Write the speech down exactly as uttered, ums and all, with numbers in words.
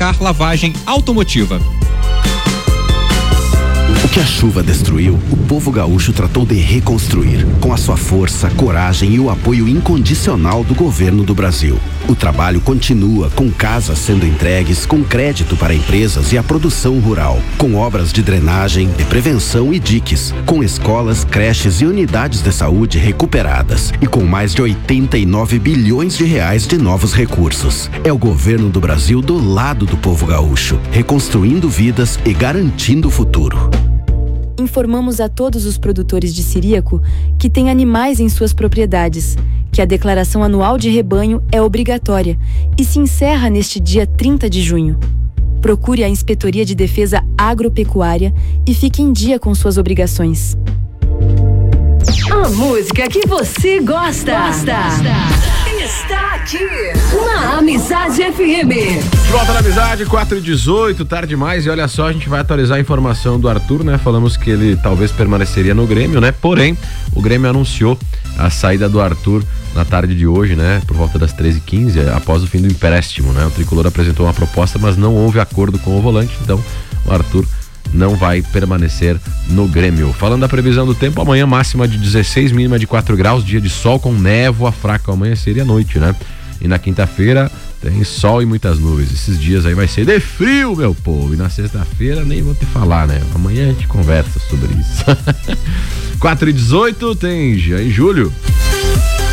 Lavacar Lavagem Automotiva. O que a chuva destruiu, o povo gaúcho tratou de reconstruir, com a sua força, coragem e o apoio incondicional do governo do Brasil. O trabalho continua, com casas sendo entregues, com crédito para empresas e a produção rural, com obras de drenagem, de prevenção e diques, com escolas, creches e unidades de saúde recuperadas e com mais de oitenta e nove bilhões de reais de novos recursos. É o governo do Brasil do lado do povo gaúcho, reconstruindo vidas e garantindo o futuro. Informamos a todos os produtores de siríaco que têm animais em suas propriedades, que a declaração anual de rebanho é obrigatória e se encerra neste dia trinta de junho. Procure a Inspetoria de Defesa Agropecuária e fique em dia com suas obrigações. A música que você gosta, gosta. Está aqui na Amizade F M. Volta na Amizade, quatro e dezoito, tarde demais. E olha só, a gente vai atualizar a informação do Arthur, né? Falamos que ele talvez permaneceria no Grêmio, né? Porém, o Grêmio anunciou a saída do Arthur na tarde de hoje, né? Por volta das treze e quinze, após o fim do empréstimo, né? O tricolor apresentou uma proposta, mas não houve acordo com o volante, então o Arthur não vai permanecer no Grêmio. Falando da previsão do tempo, amanhã máxima de dezesseis, mínima de quatro graus, dia de sol com névoa fraca ao amanhecer e à noite, né? E na quinta-feira tem sol e muitas nuvens. Esses dias aí vai ser de frio, meu povo. E na sexta-feira nem vou te falar, né? Amanhã a gente conversa sobre isso. quatro e dezoito tem Jean e Júlio.